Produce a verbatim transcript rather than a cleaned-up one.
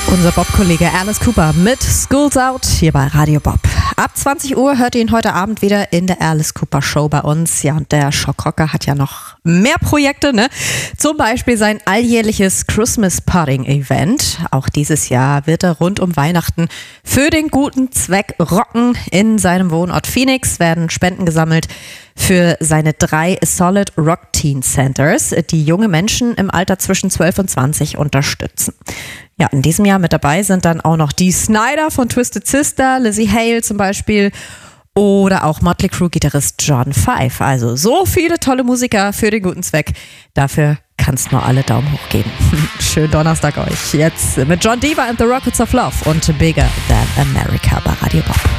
Unser Bob-Kollege Alice Cooper mit School's Out hier bei Radio Bob. Ab zwanzig Uhr hört ihr ihn heute Abend wieder in der Alice Cooper Show bei uns. Ja, und der Schockrocker hat ja noch mehr Projekte, ne? Zum Beispiel sein alljährliches Christmas Pudding Event. Auch dieses Jahr wird er rund um Weihnachten für den guten Zweck rocken. In seinem Wohnort Phoenix werden Spenden gesammelt für seine drei Solid Rock Teen Centers, die junge Menschen im Alter zwischen zwölf und zwanzig unterstützen. Ja, in diesem Jahr mit dabei sind dann auch noch Dee Snider von Twisted Sister, Lizzie Hale zum Beispiel oder auch Motley Crue-Gitarrist John Five. Also so viele tolle Musiker für den guten Zweck. Dafür kannst nur alle Daumen hoch geben. Schönen Donnerstag euch. Jetzt mit John Deaver and the Rockets of Love und Bigger Than America bei Radio Bob.